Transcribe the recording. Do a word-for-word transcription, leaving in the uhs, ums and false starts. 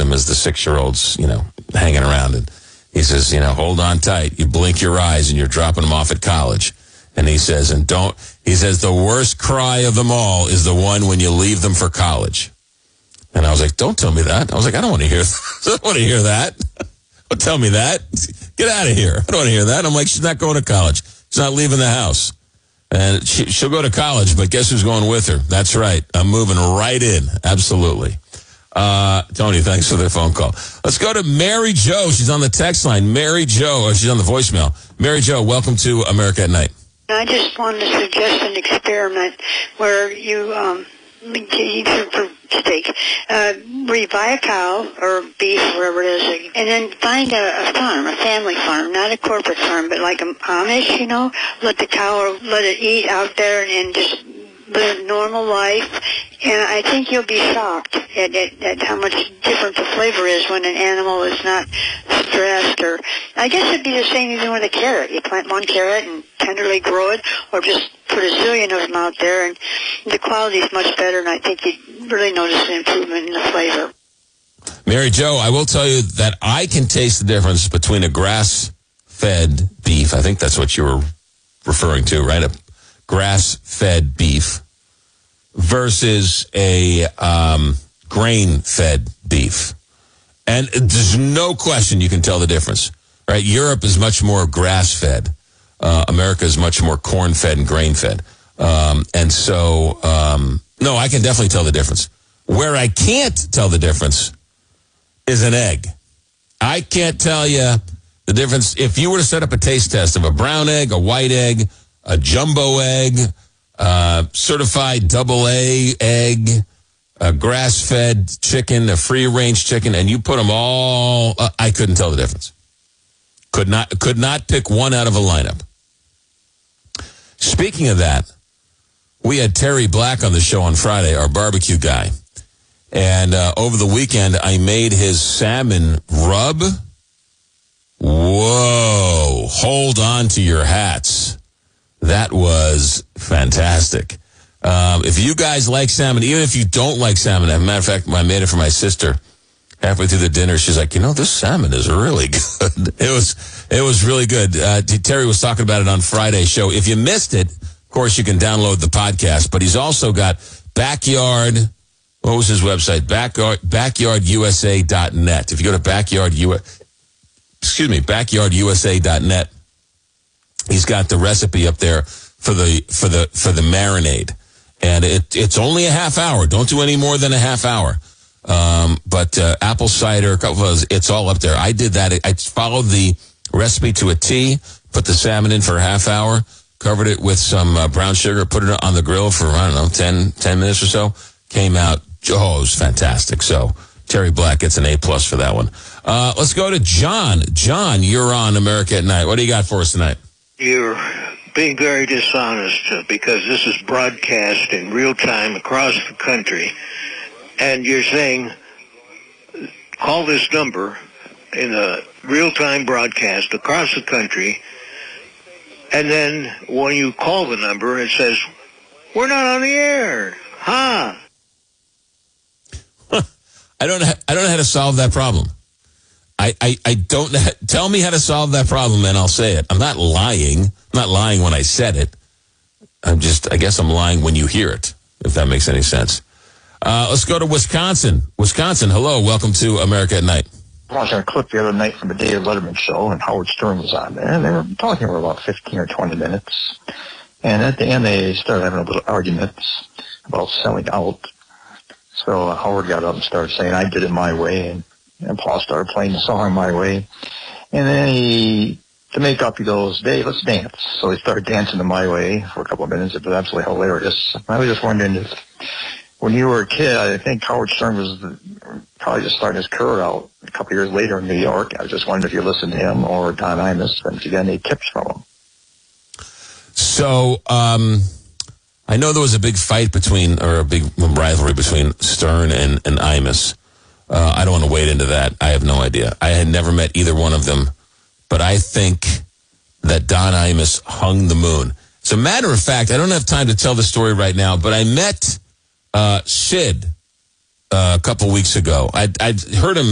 him as the six-year-old's, you know, hanging around. And he says, you know, hold on tight. You blink your eyes and you're dropping them off at college. And he says, and don't, he says, the worst cry of them all is the one when you leave them for college. And I was like, don't tell me that. I was like, I don't want to hear, I don't want to hear that. Don't tell me that. Get out of here. I don't want to hear that. I'm like, she's not going to college. She's not leaving the house. And she, she'll go to college, but guess who's going with her? That's right. I'm moving right in. Absolutely. Uh, Tony, thanks for the phone call. Let's go to Mary Jo. She's on the text line. Mary Jo, or she's on the voicemail. Mary Jo, welcome to America at Night. I just wanted to suggest an experiment where you, um, for steak, uh, where you buy a cow or beef, wherever it is, and then find a, a farm, a family farm, not a corporate farm, but like an Amish, you know, let the cow or let it eat out there and, and just live a normal life. And I think you'll be shocked at, at, at how much different the flavor is when an animal is not stressed. Or I guess it'd be the same even with a carrot. You plant one carrot and tenderly grow it, or just put a zillion of them out there, and the quality is much better, and I think you'd really notice an improvement in the flavor. Mary Jo, I will tell you that I can taste the difference between a grass-fed beef. I think that's what you were referring to, right? A grass-fed beef versus a um, grain-fed beef. And there's no question you can tell the difference, right? Europe is much more grass-fed. Uh, America is much more corn-fed and grain-fed. Um, and so, um, no, I can definitely tell the difference. Where I can't tell the difference is an egg. I can't tell you the difference. If you were to set up a taste test of a brown egg, a white egg, a jumbo egg, uh, certified double A egg, a grass-fed chicken, a free-range chicken, and you put them all, uh, I couldn't tell the difference. Could not, could not pick one out of a lineup. Speaking of that, we had Terry Black on the show on Friday, our barbecue guy. And uh, over the weekend, I made his salmon rub. Whoa, hold on to your hats. That was fantastic. Um, if you guys like salmon, even if you don't like salmon, as a matter of fact, I made it for my sister. Halfway through the dinner, she's like, you know, this salmon is really good. It was, it was really good. Uh, Terry was talking about it on Friday's show. If you missed it, of course, you can download the podcast, but he's also got Backyard, what was his website? Backyard, backyard U S A dot net. If you go to Backyard U S A, excuse me, Backyard U S A dot net, he's got the recipe up there for the, for the, for the marinade. And it, it's only a half hour. Don't do any more than a half hour. Um, but, uh, apple cider, a couple of those, it's all up there. I did that. I followed the recipe to a T, put the salmon in for a half hour, covered it with some uh, brown sugar, put it on the grill for, I don't know, ten, ten minutes or so. Came out, oh, it was fantastic. So Terry Black gets an A plus for that one. Uh, let's go to John. John, you're on America at Night. What do you got for us tonight? You're being very dishonest uh, because this is broadcast in real time across the country. And you're saying, call this number in a real-time broadcast across the country, and then when you call the number, it says, we're not on the air. Huh? I don't ha- I don't know how to solve that problem. I, I, I don't know. Tell me how to solve that problem, and I'll say it. I'm not lying. I'm not lying when I said it. I'm just, I guess I'm lying when you hear it, if that makes any sense. Uh, let's go to Wisconsin. Wisconsin, hello. Welcome to America at Night. I watched a clip the other night from the David Letterman show, and Howard Stern was on there, and they were talking for about fifteen or twenty minutes. And at the end, they started having a little argument about selling out. So uh, Howard got up and started saying, I did it my way, and, and Paul started playing the song my way. And then he, to make up, he goes, Dave, let's dance. So he started dancing to My Way for a couple of minutes. It was absolutely hilarious. I was just wondering if, when you were a kid, I think Howard Stern was the, probably just starting his career out a couple of years later in New York. I was just wondering if you listened to him or Don Imus, and if you got any tips from him. So, um, I know there was a big fight between, or a big rivalry between Stern and, and Imus. Uh, I don't want to wade into that. I have no idea. I had never met either one of them, but I think that Don Imus hung the moon. As a matter of fact, I don't have time to tell the story right now, but I met uh, Sid uh, a couple weeks ago. I I heard him